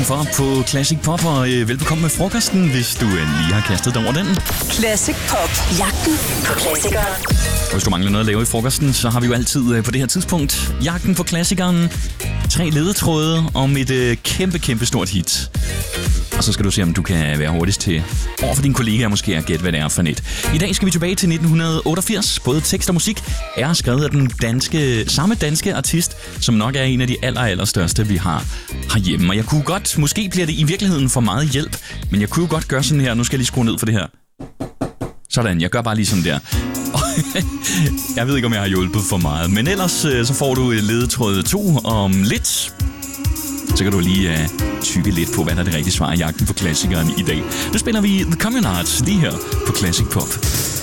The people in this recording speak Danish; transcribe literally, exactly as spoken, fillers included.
for på Classic Pop, og øh, velbekomme med frokosten, hvis du øh, lige har kastet dig over den. Classic Pop. Jagten på klassikeren. Hvis du mangler noget at lave i frokosten, så har vi jo altid øh, på det her tidspunkt jagten på klassikeren. Tre ledetråde om et øh, kæmpe, kæmpe stort hit. Og så skal du se, om du kan være hurtigst til over for dine kollegaer måske at gætte, hvad det er for net. I dag skal vi tilbage til nitten otteogfirs. Både tekst og musik er skrevet af den danske, samme danske artist, som nok er en af de aller, aller største, vi har herhjemme. Og jeg kunne godt, måske bliver det i virkeligheden for meget hjælp, men jeg kunne jo godt gøre sådan her. Nu skal jeg lige skrue ned for det her. Sådan, jeg gør bare lige sådan der. Jeg ved ikke, om jeg har hjulpet for meget, men ellers så får du ledetråd to om lidt. Så kan du lige uh, tykke lidt på, hvad der er det rigtige svar i jagten på klassikeren i dag. Nu spiller vi The Communards lige her på Classic Pop.